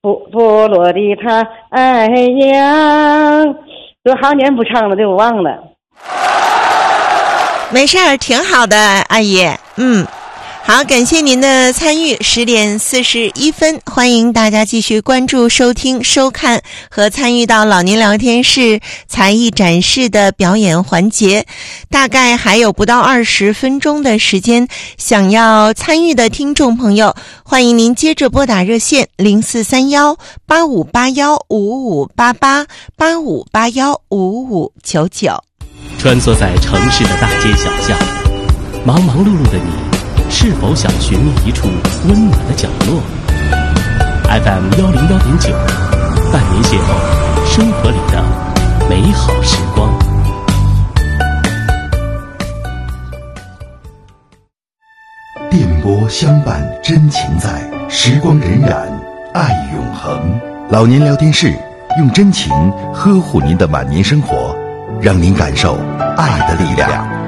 部落的太阳。多少年不唱了，就忘了。 没事儿，挺好的，阿姨。好，感谢您的参与。10点41分，欢迎大家继续关注、收听、收看和参与到老年聊天室才艺展示的表演环节。大概还有不到20分钟的时间，想要参与的听众朋友，欢迎您接着拨打热线0431-8581-5588，8581-5599。 穿梭在城市的大街小巷，忙忙碌碌的你，是否想寻觅一处温暖的角落 ？FM 101.9，伴您邂逅生活里的美好时光。 电波相伴，真情在，时光荏苒，爱永恒。老年聊天室，用真情呵护您的晚年生活，让您感受爱的力量。